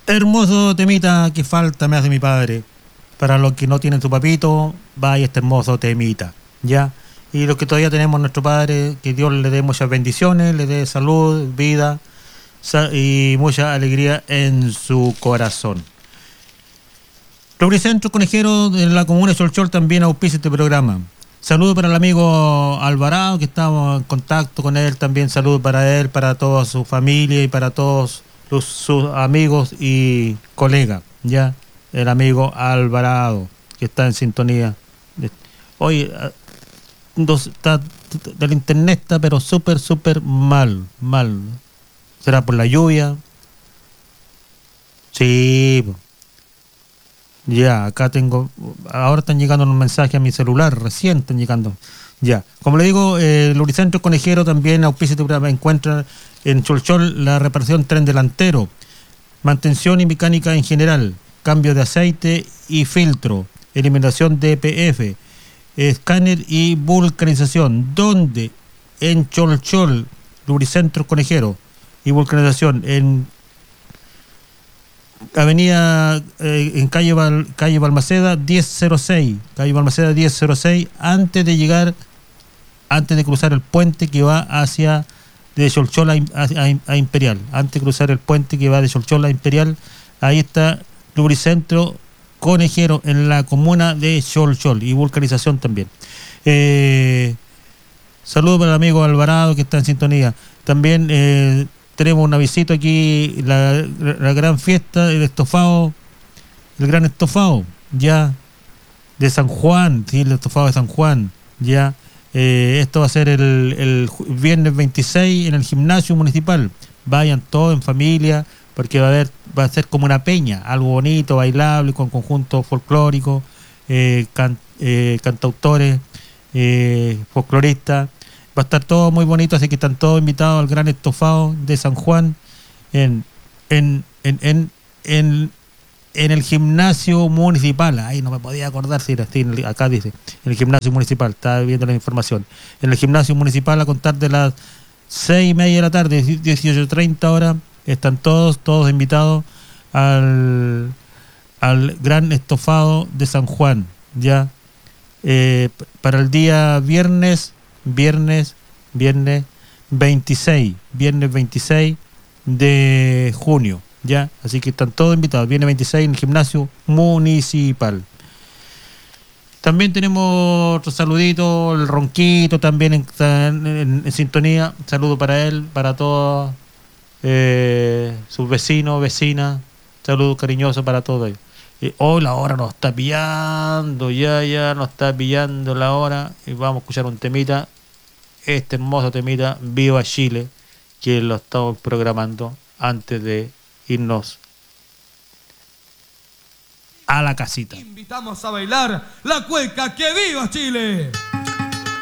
Hermoso temita que falta me hace mi padre. Para los que no tienen su papito, vaya este hermoso temita, ¿ya? Y los que todavía tenemos nuestro padre, que Dios le dé muchas bendiciones, le dé salud, vida y mucha alegría en su corazón. Lubricentro Conejero de la comuna de Cholchol también auspicia este programa. Saludos para el amigo Alvarado, que estamos en contacto con él. También saludos para él, para toda su familia y para todos sus amigos y colegas, ¿ya? El amigo Alvarado, que está en sintonía. Hoy está, del internet está, pero súper mal. ¿Será por la lluvia? Sí. Ya, acá tengo. Ahora están llegando los mensajes a mi celular, recién están llegando. Ya, como le digo, el Lubricentro Conejero también auspicia tu programa. Encuentra en Cholchol la reparación tren delantero, mantención y mecánica en general, cambio de aceite y filtro, eliminación de EPF, escáner y vulcanización. ¿Dónde? En Cholchol, Lubricentro Conejero y vulcanización en Avenida en calle Balmaceda 1006, calle Balmaceda 1006, antes de cruzar el puente que va hacia de Cholchol a Imperial, antes de cruzar el puente que va de Cholchol a Imperial, ahí está Lubricentro Conejero en la comuna de Cholchol y vulcanización también. Saludos para el amigo Alvarado que está en sintonía. También tenemos una visita aquí, la gran fiesta del estofado, el gran estofado, ya, de San Juan, sí, el estofado de San Juan, ya. Esto va a ser el viernes 26 en el gimnasio municipal. Vayan todos en familia, porque va a ser como una peña, algo bonito, bailable, con conjunto folclórico, cantautores, folcloristas. Va a estar todo muy bonito, así que están todos invitados al gran estofado de San Juan en el gimnasio municipal. Ay, no me podía acordar si era así, acá dice, en el gimnasio municipal, estaba viendo la información. En el gimnasio municipal a contar de las 6:30 de la tarde, 18:30 horas, están todos invitados al gran estofado de San Juan, ya. Para el día viernes 26 de junio, ya, así que están todos invitados, viernes 26 en el gimnasio municipal. También tenemos otro saludito, el Ronquito también está en sintonía, saludo para él, para todos sus vecinos, vecinas, saludo cariñoso para todos ellos. Hoy la hora nos está pillando, ya nos está pillando la hora, y vamos a escuchar un temita, este hermoso temita, Viva Chile, que lo estamos programando antes de irnos a la casita. Invitamos a bailar la cueca, ¡que viva Chile!